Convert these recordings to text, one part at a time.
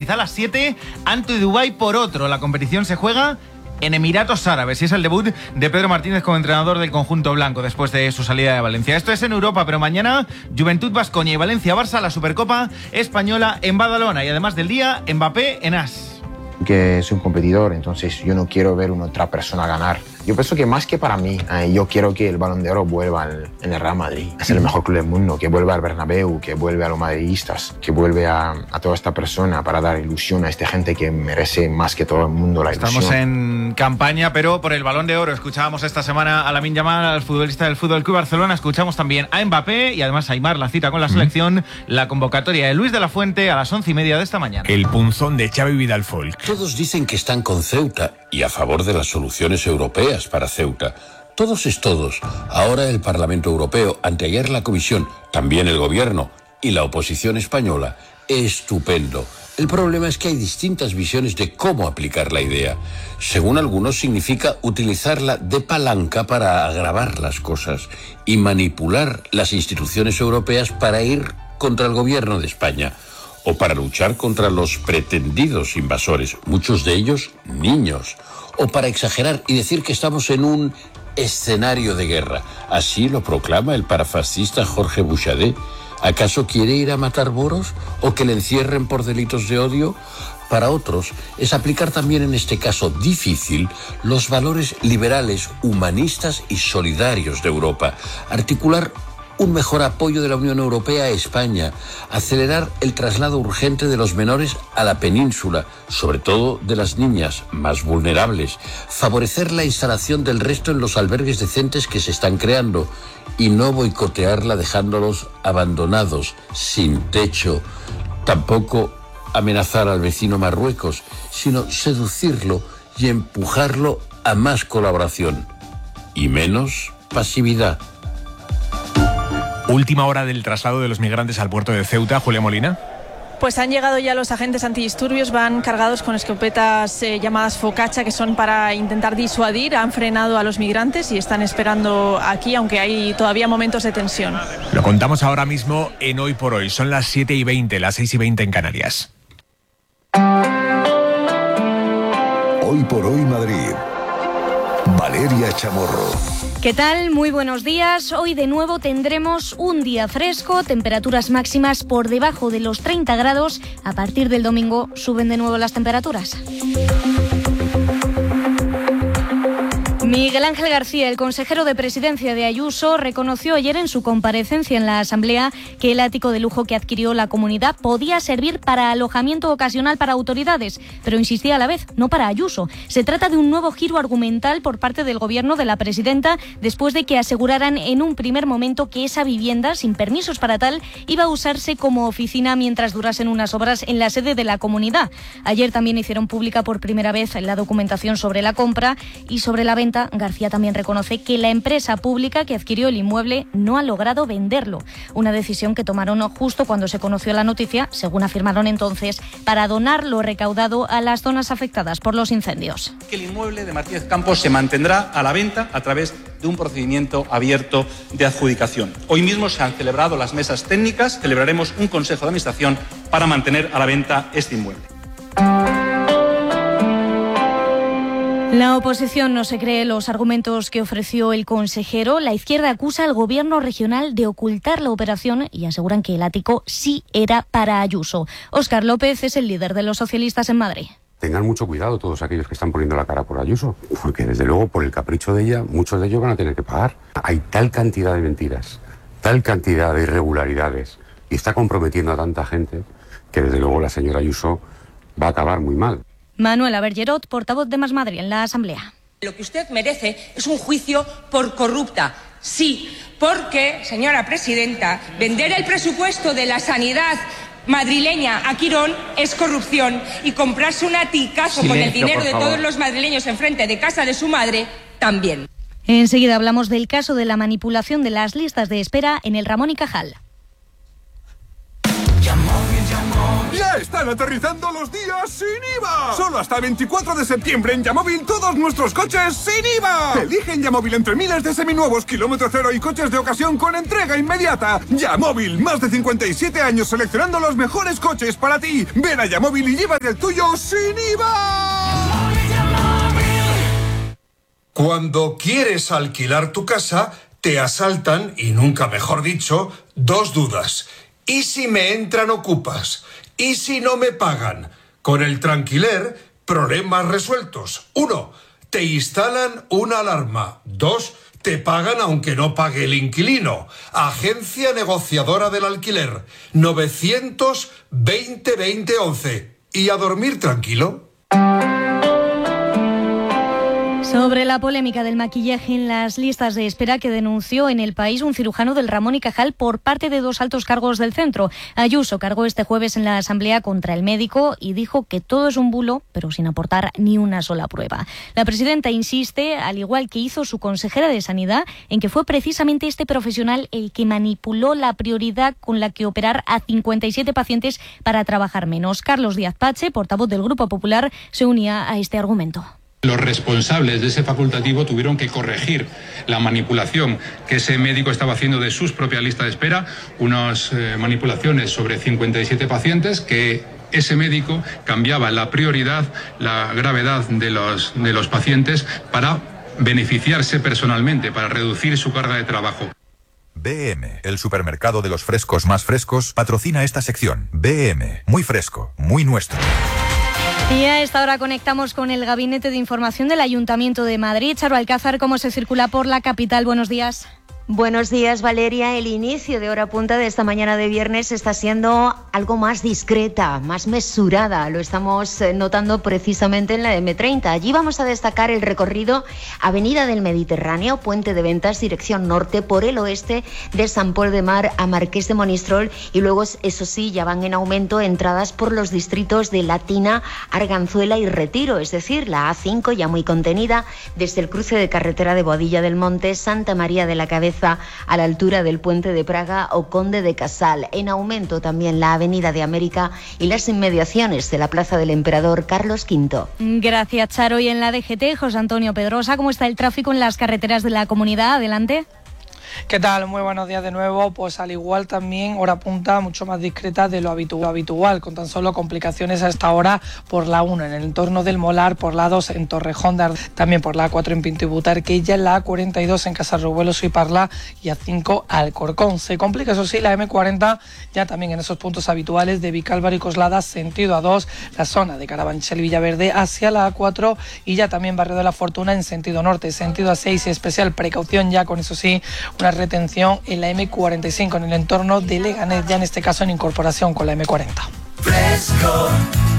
Cádiz a las 7 ante Dubái por otro. La competición se juega en Emiratos Árabes y es el debut de Pedro Martínez como entrenador del conjunto blanco después de su salida de Valencia. Esto es en Europa, pero mañana Juventud Baskonia y Valencia-Barça, la Supercopa Española en Badalona, y además del día, Mbappé en As. Que soy un competidor, entonces yo no quiero ver una otra persona ganar. Yo pienso que más que para mí, yo quiero que el Balón de Oro vuelva en el Real Madrid. Es el mejor club del mundo, que vuelva al Bernabéu, que vuelva a los madridistas, que vuelve a toda esta persona para dar ilusión a esta gente que merece más que todo el mundo la ilusión. Estamos en campaña, pero por el Balón de Oro. Escuchábamos esta semana a Lamine Yamal, al futbolista del Fútbol Club Barcelona. Escuchamos también a Mbappé y además a Aimar, la cita con la selección, la convocatoria de Luis de la Fuente a las 11:30 de esta mañana. El punzón de Xavi Vidal-Folk. Todos dicen que están con Ceuta y a favor de las soluciones europeas para Ceuta. Todos es todos. Ahora el Parlamento Europeo, anteayer la Comisión, también el Gobierno y la oposición española. Estupendo. El problema es que hay distintas visiones de cómo aplicar la idea. Según algunos, significa utilizarla de palanca para agravar las cosas y manipular las instituciones europeas para ir contra el Gobierno de España o para luchar contra los pretendidos invasores, muchos de ellos niños, o para exagerar y decir que estamos en un escenario de guerra. Así lo proclama el parafascista Jorge Buxadé. ¿Acaso quiere ir a matar moros o que le encierren por delitos de odio? Para otros es aplicar también en este caso difícil los valores liberales, humanistas y solidarios de Europa, articular un mejor apoyo de la Unión Europea a España, acelerar el traslado urgente de los menores a la península, sobre todo de las niñas más vulnerables, favorecer la instalación del resto en los albergues decentes que se están creando y no boicotearla dejándolos abandonados, sin techo. Tampoco amenazar al vecino Marruecos, sino seducirlo y empujarlo a más colaboración y menos pasividad. Última hora del traslado de los migrantes al puerto de Ceuta. Julia Molina. Pues han llegado ya los agentes antidisturbios, van cargados con escopetas llamadas Focaccia, que son para intentar disuadir. Han frenado a los migrantes y están esperando aquí, aunque hay todavía momentos de tensión. Lo contamos ahora mismo en Hoy por Hoy. Son las 7:20, las 6:20 en Canarias. Hoy por Hoy Madrid. Valeria Chamorro. ¿Qué tal? Muy buenos días. Hoy de nuevo tendremos un día fresco, temperaturas máximas por debajo de los 30 grados. A partir del domingo suben de nuevo las temperaturas. Miguel Ángel García, el consejero de Presidencia de Ayuso, reconoció ayer en su comparecencia en la Asamblea que el ático de lujo que adquirió la comunidad podía servir para alojamiento ocasional para autoridades, pero insistía a la vez, no para Ayuso. Se trata de un nuevo giro argumental por parte del gobierno de la presidenta, después de que aseguraran en un primer momento que esa vivienda, sin permisos para tal, iba a usarse como oficina mientras durasen unas obras en la sede de la comunidad. Ayer también hicieron pública por primera vez la documentación sobre la compra y sobre la venta. García también reconoce que la empresa pública que adquirió el inmueble no ha logrado venderlo. Una decisión que tomaron justo cuando se conoció la noticia, según afirmaron entonces, para donar lo recaudado a las zonas afectadas por los incendios. Que el inmueble de Martínez Campos se mantendrá a la venta a través de un procedimiento abierto de adjudicación. Hoy mismo se han celebrado las mesas técnicas, celebraremos un consejo de administración para mantener a la venta este inmueble. La oposición no se cree los argumentos que ofreció el consejero. La izquierda acusa al gobierno regional de ocultar la operación y aseguran que el ático sí era para Ayuso. Óscar López es el líder de los socialistas en Madrid. Tengan mucho cuidado todos aquellos que están poniendo la cara por Ayuso, porque desde luego por el capricho de ella, muchos de ellos van a tener que pagar. Hay tal cantidad de mentiras, tal cantidad de irregularidades y está comprometiendo a tanta gente que desde luego la señora Ayuso va a acabar muy mal. Manuela Bergerot, portavoz de Más Madrid en la Asamblea. Lo que usted merece es un juicio por corrupta. Sí, porque, señora presidenta, vender el presupuesto de la sanidad madrileña a Quirón es corrupción y comprarse un aticazo con el dinero de todos los madrileños enfrente de casa de su madre también. Enseguida hablamos del caso de la manipulación de las listas de espera en el Ramón y Cajal. Llamó. Ya están aterrizando los días sin IVA. Solo hasta 24 de septiembre en Yamóvil todos nuestros coches sin IVA. Elige en Yamóvil entre miles de seminuevos, kilómetro cero y coches de ocasión con entrega inmediata. Yamóvil, más de 57 años seleccionando los mejores coches para ti. Ven a Yamóvil y llévate el tuyo sin IVA. Cuando quieres alquilar tu casa, te asaltan, y nunca mejor dicho, dos dudas. ¿Y si me entran ocupas? ¿Y si no me pagan? Con el Tranquiler, problemas resueltos. 1. Te instalan una alarma. 2. Te pagan aunque no pague el inquilino. Agencia negociadora del alquiler. 920-2011. ¿Y a dormir tranquilo? Sobre la polémica del maquillaje en las listas de espera que denunció en El País un cirujano del Ramón y Cajal por parte de 2 altos cargos del centro. Ayuso cargó este jueves en la Asamblea contra el médico y dijo que todo es un bulo, pero sin aportar ni una sola prueba. La presidenta insiste, al igual que hizo su consejera de Sanidad, en que fue precisamente este profesional el que manipuló la prioridad con la que operar a 57 pacientes para trabajar menos. Carlos Díaz Pache, portavoz del Grupo Popular, se unía a este argumento. Los responsables de ese facultativo tuvieron que corregir la manipulación que ese médico estaba haciendo de sus propias listas de espera, unas manipulaciones sobre 57 pacientes que ese médico cambiaba la prioridad, la gravedad de los pacientes para beneficiarse personalmente, para reducir su carga de trabajo. BM, el supermercado de los frescos más frescos, patrocina esta sección. BM, muy fresco, muy nuestro. Y a esta hora conectamos con el Gabinete de Información del Ayuntamiento de Madrid. Charo Alcázar, ¿cómo se circula por la capital? Buenos días. Buenos días, Valeria. El inicio de hora punta de esta mañana de viernes está siendo algo más discreta, más mesurada. Lo estamos notando precisamente en la M30. Allí vamos a destacar el recorrido Avenida del Mediterráneo, Puente de Ventas, dirección norte, por el oeste de Sant Pol de Mar a Marqués de Monistrol. Y luego, eso sí, ya van en aumento entradas por los distritos de Latina, Arganzuela y Retiro. Es decir, la A5 ya muy contenida desde el cruce de carretera de Boadilla del Monte, Santa María de la Cabeza, a la altura del Puente de Praga o Conde de Casal. En aumento también la Avenida de América y las inmediaciones de la Plaza del Emperador Carlos V. Gracias, Charo. Y en la DGT, José Antonio Pedrosa, ¿cómo está el tráfico en las carreteras de la comunidad? Adelante. ¿Qué tal? Muy buenos días de nuevo. Pues al igual también hora punta mucho más discreta de lo habitual, con tan solo complicaciones a esta hora por la 1 en el entorno del Molar, por la 2 en Torrejón, también por la A4 en Pinto y Butarquilla, la A42 en Casarruelos y Parla y A5 Alcorcón. Se complica, eso sí, la M40 ya también en esos puntos habituales de Vicálvaro y Coslada, sentido A2, la zona de Carabanchel y Villaverde hacia la A4 y ya también Barrio de la Fortuna en sentido norte, sentido A6 y especial precaución ya con eso sí, una retención en la M45 en el entorno de Leganés, ya en este caso en incorporación con la M40. Fresco,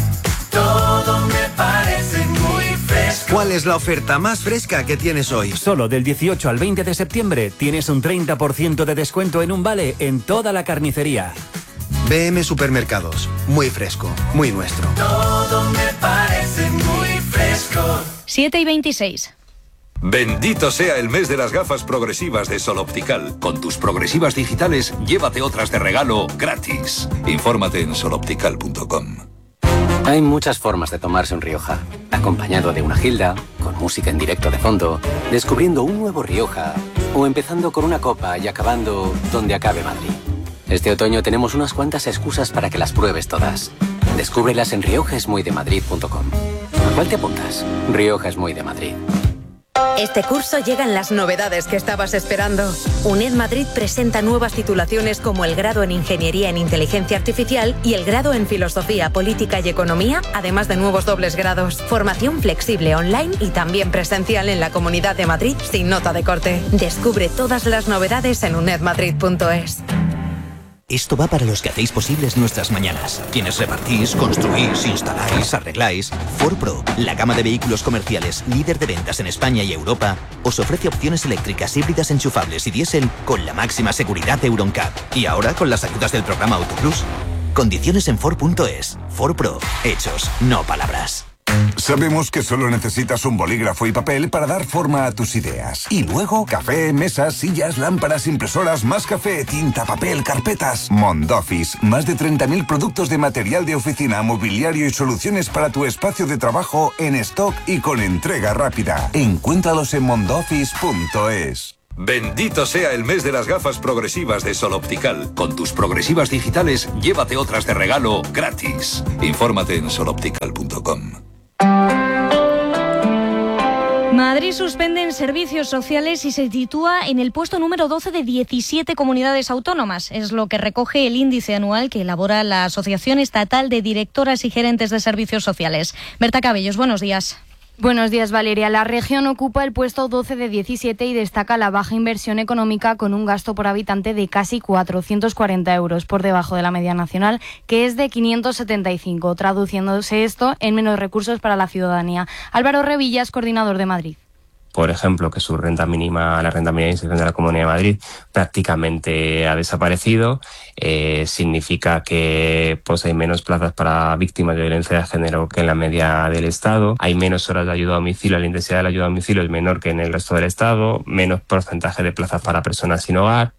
todo me parece muy fresco. ¿Cuál es la oferta más fresca que tienes hoy? Solo del 18 al 20 de septiembre tienes un 30% de descuento en un vale en toda la carnicería. BM Supermercados, muy fresco, muy nuestro. Todo me parece muy fresco. 7:26. Bendito sea el mes de las gafas progresivas de Sol Optical. Con tus progresivas digitales, llévate otras de regalo gratis. Infórmate en soloptical.com. Hay muchas formas de tomarse un Rioja. Acompañado de una gilda, con música en directo de fondo, descubriendo un nuevo Rioja, o empezando con una copa y acabando donde acabe Madrid. Este otoño tenemos unas cuantas excusas para que las pruebes todas. Descúbrelas en riojaesmuydemadrid.com. ¿A cuál te apuntas? Rioja es muy de Madrid. Este curso llegan las novedades que estabas esperando. UNED Madrid presenta nuevas titulaciones como el grado en Ingeniería en Inteligencia Artificial y el grado en Filosofía, Política y Economía, además de nuevos dobles grados. Formación flexible online y también presencial en la Comunidad de Madrid sin nota de corte. Descubre todas las novedades en unedmadrid.es. Esto va para los que hacéis posibles nuestras mañanas. Quienes repartís, construís, instaláis, arregláis. Ford Pro, la gama de vehículos comerciales líder de ventas en España y Europa, os ofrece opciones eléctricas, híbridas, enchufables y diésel con la máxima seguridad de Euro NCAP. Y ahora con las ayudas del programa Autoplus. Condiciones en Ford.es. Ford Pro. Hechos, no palabras. Sabemos que solo necesitas un bolígrafo y papel para dar forma a tus ideas. Y luego, café, mesas, sillas, lámparas, impresoras, más café, tinta, papel, carpetas. Mondoffice, más de 30.000 productos de material de oficina, mobiliario y soluciones para tu espacio de trabajo en stock y con entrega rápida. Encuéntralos en mondoffice.es. Bendito sea el mes de las gafas progresivas de Sol Optical. Con tus progresivas digitales, llévate otras de regalo gratis. Infórmate en soloptical.com. Madrid suspende en servicios sociales y se sitúa en el puesto número 12 de 17 comunidades autónomas. Es lo que recoge el índice anual que elabora la Asociación Estatal de Directoras y Gerentes de Servicios Sociales. Berta Cabellos, buenos días. Buenos días, Valeria. La región ocupa el puesto 12 de 17 y destaca la baja inversión económica con un gasto por habitante de casi 440 euros, por debajo de la media nacional, que es de 575, traduciéndose esto en menos recursos para la ciudadanía. Álvaro Revillas, coordinador de Madrid. Por ejemplo, que su renta mínima, la renta mínima de inserción de la Comunidad de Madrid, prácticamente ha desaparecido. Significa que pues hay menos plazas para víctimas de violencia de género que en la media del Estado. Hay menos horas de ayuda a domicilio, la intensidad de la ayuda a domicilio es menor que en el resto del Estado. Menos porcentaje de plazas para personas sin hogar.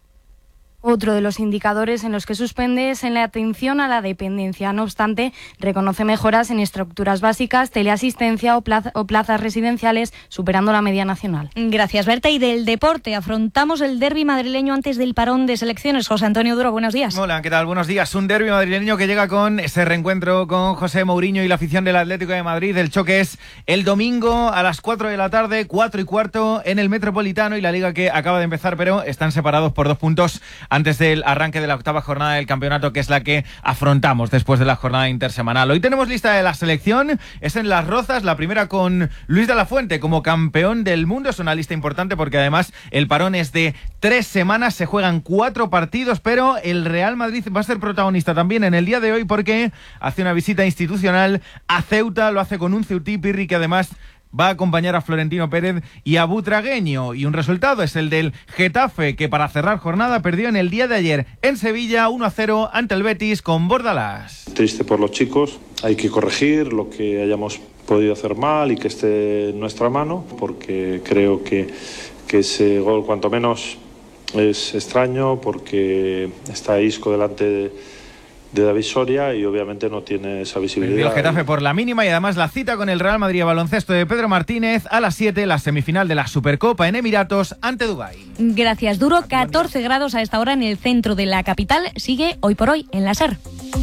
Otro de los indicadores en los que suspende es en la atención a la dependencia. No obstante, reconoce mejoras en estructuras básicas, teleasistencia o plazas residenciales, superando la media nacional. Gracias, Berta. Y del deporte, afrontamos el derbi madrileño antes del parón de selecciones. José Antonio Duro, buenos días. Hola, ¿qué tal? Buenos días. Un derbi madrileño que llega con ese reencuentro con José Mourinho y la afición del Atlético de Madrid. El choque es el domingo a las 4 de la tarde, 4:15 en el Metropolitano, y la liga que acaba de empezar, pero están separados por 2 puntos antes del arranque de la 8ª jornada del campeonato, que es la que afrontamos después de la jornada intersemanal. Hoy tenemos lista de la selección, es en Las Rozas, la primera con Luis de la Fuente como campeón del mundo. Es una lista importante porque además el parón es de 3 semanas, se juegan 4 partidos, pero el Real Madrid va a ser protagonista también en el día de hoy porque hace una visita institucional a Ceuta, lo hace con un ceutí, Pirri, que además va a acompañar a Florentino Pérez y a Butragueño. Y un resultado es el del Getafe, que para cerrar jornada perdió en el día de ayer en Sevilla 1-0 ante el Betis con Bordalás. Triste por los chicos, hay que corregir lo que hayamos podido hacer mal y que esté en nuestra mano, porque creo que ese gol cuanto menos es extraño, porque está Isco delante de David Soria y obviamente no tiene esa visibilidad. El Getafe por la mínima, y además la cita con el Real Madrid baloncesto de Pedro Martínez a las 7, la semifinal de la Supercopa en Emiratos ante Dubái. Gracias, Duro. 14 grados a esta hora en el centro de la capital. Sigue Hoy por Hoy en la SER.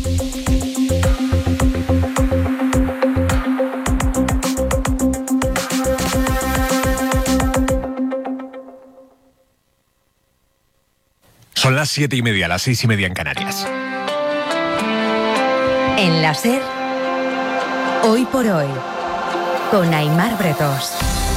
Son las 7:30, las 6:30 en Canarias. En la SER, Hoy por Hoy, con Aimar Bretos.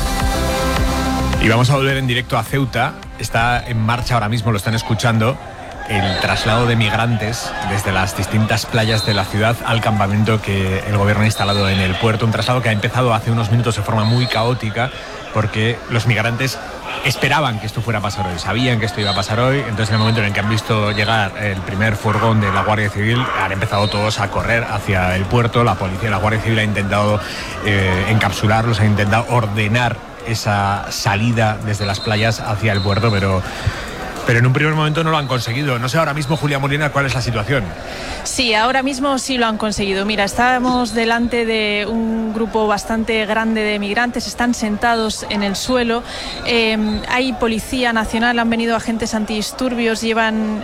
Y vamos a volver en directo a Ceuta. Está en marcha ahora mismo, lo están escuchando, el traslado de migrantes desde las distintas playas de la ciudad al campamento que el gobierno ha instalado en el puerto. Un traslado que ha empezado hace unos minutos de forma muy caótica porque los migrantes esperaban que esto fuera a pasar hoy, sabían que esto iba a pasar hoy. Entonces, en el momento en el que han visto llegar el primer furgón de la Guardia Civil, han empezado todos a correr hacia el puerto. La policía y la Guardia Civil ha intentado encapsularlos, ha intentado ordenar esa salida desde las playas hacia el puerto, pero en un primer momento no lo han conseguido. No sé ahora mismo, Julia Molina, cuál es la situación. Sí, ahora mismo sí lo han conseguido. Mira, estábamos delante de un grupo bastante grande de migrantes, están sentados en el suelo. Hay policía nacional, han venido agentes antidisturbios, llevan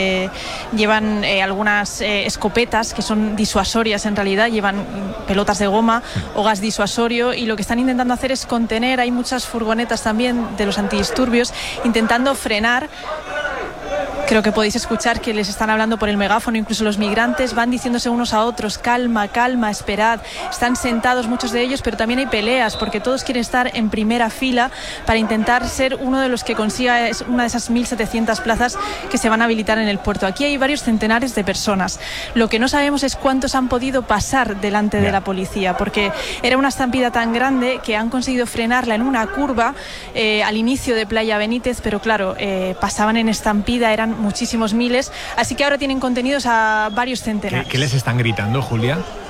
algunas escopetas que son disuasorias en realidad, llevan pelotas de goma o gas disuasorio, y lo que están intentando hacer es contener. Hay muchas furgonetas también de los antidisturbios intentando frenar. Creo que podéis escuchar que les están hablando por el megáfono, incluso los migrantes van diciéndose unos a otros: calma, calma, esperad. Están sentados muchos de ellos, pero también hay peleas porque todos quieren estar en primera fila para intentar ser uno de los que consiga una de esas 1.700 plazas que se van a habilitar en el puerto. Aquí hay varios centenares de personas. Lo que no sabemos es cuántos han podido pasar delante de la policía, porque era una estampida tan grande que han conseguido frenarla en una curva al inicio de Playa Benítez, pero claro, pasaban en estampida, eran muchísimos miles, así que ahora tienen contenidos a varios centenares. ¿Qué les están gritando, Julia?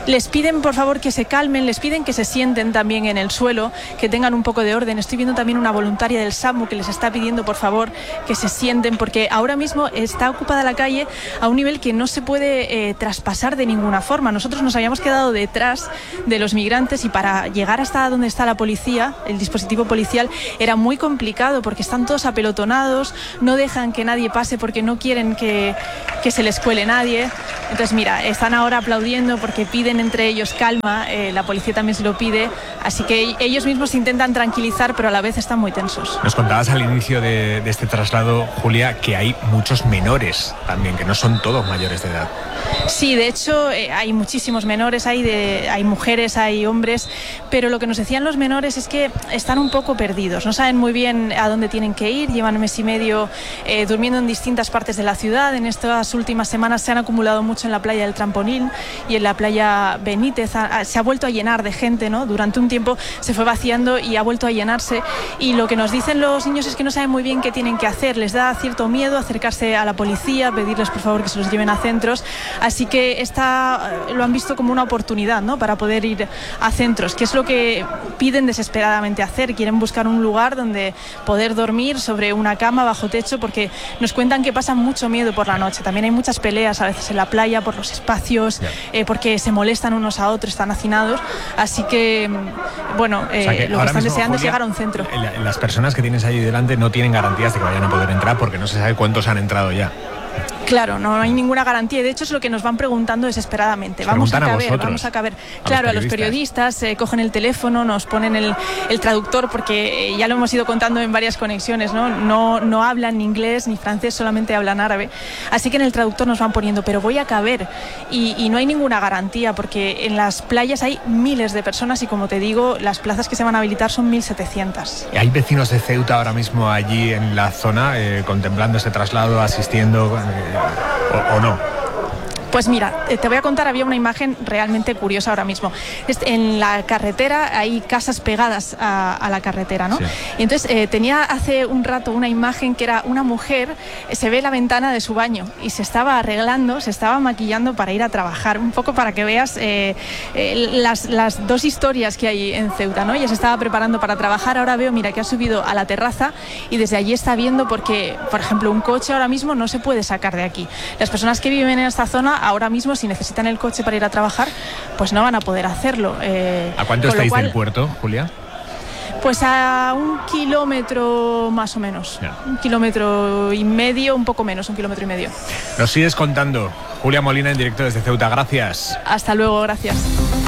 Les piden, por favor, que se calmen, les piden que se sienten también en el suelo, que tengan un poco de orden. Estoy viendo también una voluntaria del SAMU que les está pidiendo, por favor, que se sienten, porque ahora mismo está ocupada la calle a un nivel que no se puede traspasar de ninguna forma. Nosotros nos habíamos quedado detrás de los migrantes y para llegar hasta donde está la policía, el dispositivo policial, era muy complicado porque están todos apelotonados, no dejan que nadie pase porque no quieren que se les cuele nadie. Entonces, mira, están ahora aplaudiendo porque piden entre ellos calma, la policía también se lo pide, así que ellos mismos se intentan tranquilizar, pero a la vez están muy tensos. Nos contabas al inicio de este traslado, Julia, que hay muchos menores también, que no son todos mayores de edad. Sí, de hecho hay muchísimos menores, hay mujeres, hay hombres, pero lo que nos decían los menores es que están un poco perdidos, no saben muy bien a dónde tienen que ir, llevan un mes y medio durmiendo en distintas partes de la ciudad. En estas últimas semanas se han acumulado mucho en la playa del Trampolín y en la playa Benítez, se ha vuelto a llenar de gente, ¿no? Durante un tiempo se fue vaciando y ha vuelto a llenarse, y lo que nos dicen los niños es que no saben muy bien qué tienen que hacer, les da cierto miedo acercarse a la policía, pedirles por favor que se los lleven a centros. Así que lo han visto como una oportunidad, ¿no?, para poder ir a centros, que es lo que piden desesperadamente hacer. Quieren buscar un lugar donde poder dormir sobre una cama bajo techo, porque nos cuentan que pasan mucho miedo por la noche. También hay muchas peleas a veces en la playa por los espacios, porque se molestan unos a otros, están hacinados. Así que, bueno, lo que están deseando, Julia, es llegar a un centro. Las personas que tienes ahí delante no tienen garantías de que vayan a poder entrar porque no se sabe cuántos han entrado ya. Claro, no hay ninguna garantía, y de hecho es lo que nos van preguntando desesperadamente. Vamos a caber. Claro, a los periodistas cogen el teléfono, nos ponen el traductor, porque ya lo hemos ido contando en varias conexiones, no hablan ni inglés ni francés, solamente hablan árabe. Así que en el traductor nos van poniendo, pero voy a caber, y no hay ninguna garantía, porque en las playas hay miles de personas y, como te digo, las plazas que se van a habilitar son 1.700. ¿Hay vecinos de Ceuta ahora mismo allí en la zona contemplando ese traslado, asistiendo o no? Pues mira, te voy a contar, había una imagen realmente curiosa ahora mismo. En la carretera hay casas pegadas a la carretera, ¿no? Sí. Y entonces tenía hace un rato una imagen que era una mujer, se ve la ventana de su baño y se estaba arreglando, se estaba maquillando para ir a trabajar, un poco para que veas las dos historias que hay en Ceuta, ¿no? Ella se estaba preparando para trabajar, ahora veo, mira, que ha subido a la terraza y desde allí está viendo, porque, por ejemplo, un coche ahora mismo no se puede sacar de aquí. Las personas que viven en esta zona ahora mismo, si necesitan el coche para ir a trabajar, pues no van a poder hacerlo. ¿A cuánto estáis del puerto, Julia? Pues a 1 kilómetro más o menos. Yeah. 1,5 kilómetros, un poco menos, 1,5 kilómetros. Nos sigues contando. Julia Molina, en directo desde Ceuta. Gracias. Hasta luego, gracias.